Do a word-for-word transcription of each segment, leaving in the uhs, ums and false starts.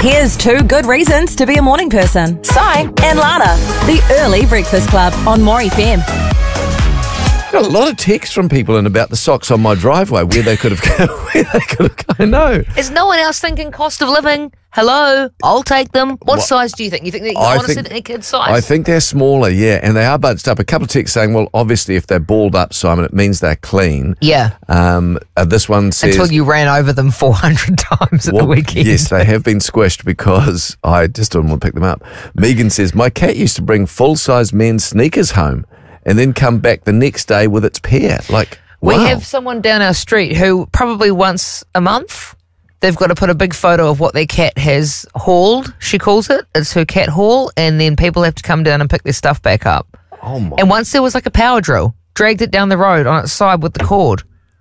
Here's two good reasons to be a morning person. Si and Lana. The Early Breakfast Club on More F M. Got a lot of texts from people in about the socks on my driveway, where they could have where they could have gone. I know. Is no one else thinking cost of living? Hello, I'll take them. What, What- size do you think? You think that I honestly think- that they're kid size? I think they're smaller, yeah, and they are bunched up. A couple of texts saying, well, obviously if they're balled up, Simon, it means they're clean. Yeah. Um, uh, this one says... Until you ran over them four hundred times at Well, the weekend. yes, they have been squished because I just didn't want to pick them up. Megan says, my cat used to bring full-size men's sneakers home and then come back the next day with its pair. Like, We wow. have someone down our street who probably once a month they've got to put a big photo of what their cat has hauled, she calls it. It's her cat haul, and then people have to come down and pick their stuff back up. Oh, my... And once there was like a power drill, dragged it down the road on its side with the cord.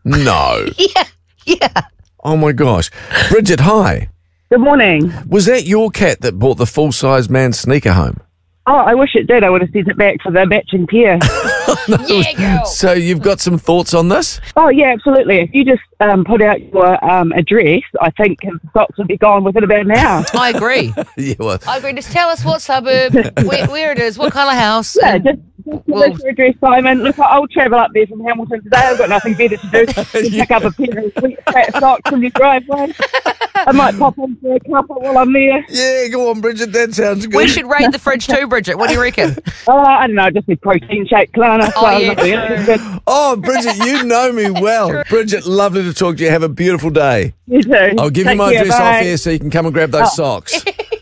No. Yeah, yeah. Oh, my gosh. Bridget, hi. Good morning. Was that your cat that brought the full-size man's sneaker home? Oh, I wish it did. I would have sent it back for the matching pair. Yeah, girl. So you've got some thoughts on this? Oh, yeah, absolutely. If you just um, put out your um, address, I think his socks would be gone within about an hour. I agree. Yeah, well, I agree. Just tell us what suburb, where, where it is, what colour house. Yeah, and- just, just give Well- us your address, Simon. Look, I'll travel up there from Hamilton today. I've got nothing better to do than pick up a pair of sweet fat socks from your driveway. I might pop in for a couple while I'm there. yeah, go on, Bridget. That sounds good. we should raid the fridge too, Bridget. What do you reckon? Oh, I don't know, just a protein shake, Lana. Oh, so yeah, nothing true. interesting. Oh, Bridget, you know me well. Bridget, lovely to talk to you. Have a beautiful day. You too. I'll give Take you my care, address bye. off here so you can come and grab those socks.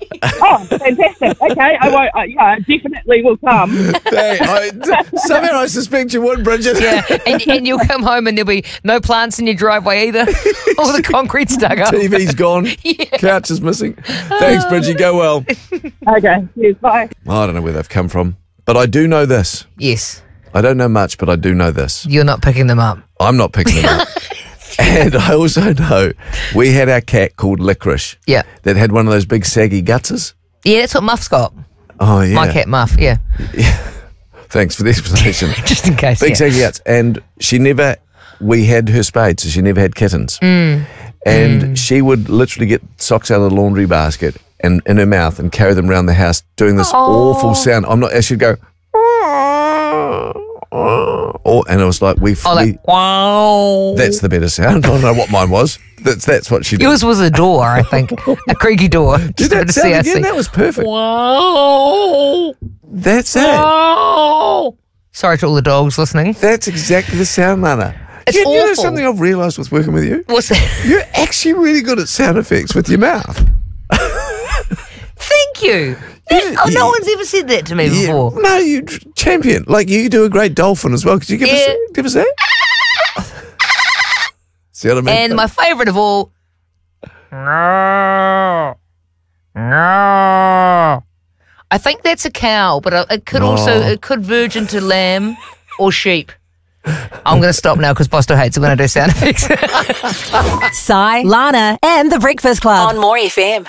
Oh, fantastic. Okay, I won't. Uh, yeah, I definitely will come. Hey, I, somehow I suspect you would, Bridget. Yeah, and, and you'll come home and there'll be no plants in your driveway either. All the concrete's dug up. T V's gone. Yeah. Couch is missing. Thanks, Bridget. Go well. Okay, cheers, bye. I don't know where they've come from, but I do know this. Yes, I don't know much, but I do know this. you're not picking them up. I'm not picking them up. And I also know we had our cat called Licorice. Yeah. That had one of those big saggy gutses. Yeah, that's what Muff's got. Oh, yeah. My cat Muff, yeah. Thanks for the explanation. Just in case, Big yeah. saggy guts. And she never, we had her spayed, so she never had kittens. Mm. And she would literally get socks out of the laundry basket and in her mouth and carry them around the house doing this Oh. awful sound. I'm not, she'd go, oh, and it was like, we, Oh, we like, wow. that's the better sound. I don't know what mine was. That's that's what she did. Yours was a door, I think. A creaky door. Did Just a that bit of sound C I C. again? That was perfect. Wow. That's it. Wow. Sorry to all the dogs listening. That's exactly the sound, Lana. It's you, you know awful. something I've realised with working with you? What's that? You're actually really good at sound effects with your mouth. Thank you. Yeah, oh, yeah. no one's ever said that to me Yeah. before. No, you tr- champion. Like, you do a great dolphin as well. Could you give Yeah. us give us that? See what I mean? And my favourite of all. No. No. I think that's a cow, but uh, it could also, No. it could verge into lamb or sheep. I'm going to stop now because Bosto hates it when I do sound effects. Si, Lana, and The Breakfast Club on More F M.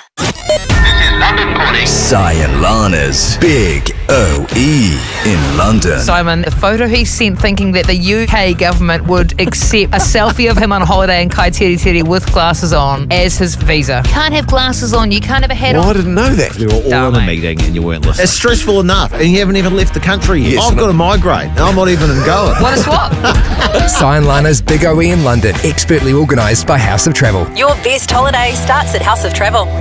Si and Lana's Big O E in London. Simon, a photo he sent thinking that the U K government would accept a selfie of him on holiday in Kaiteri Teri with glasses on as his visa. You can't have glasses on, you can't have a hat well, I on. didn't know that. We were all Damn, in a mate. meeting and you weren't listening. It's stressful enough and you haven't even left the country yet. Yes, I've and got a migraine and I'm not even going. What a swap. Si and Lana's Big O E in London, expertly organised by House of Travel. Your best holiday starts at House of Travel.